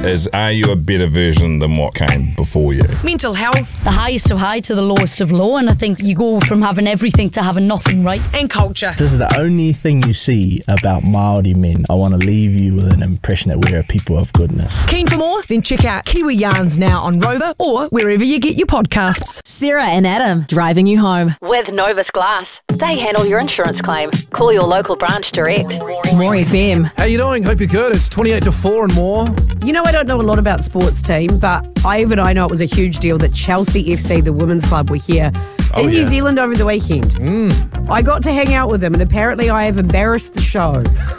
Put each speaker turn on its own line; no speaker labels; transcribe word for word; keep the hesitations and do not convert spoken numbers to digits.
is, are you a better version than what came before you?
Mental health.
The highest of high to the lowest of low, and I think you go from having everything to having nothing right.
And culture.
This is the only thing you see about Māori men. I want to leave you with an impression that we're a people of goodness.
Keen for more? Then check out Kiwi Yarns now on Rover or wherever you get your podcasts.
Sarah and Adam driving you home.
With Novus Glass. They handle your insurance claim. Call your local branch direct.
More F M.
How you doing? Hope you're good. It's twenty-eight to four and more.
You know, I don't know a lot about sports team, but I even I know it was a huge deal that Chelsea F C, the women's club, were here
Oh,
in
yeah.
New Zealand over the weekend.
Mm.
I got to hang out with them, and apparently I have embarrassed the show.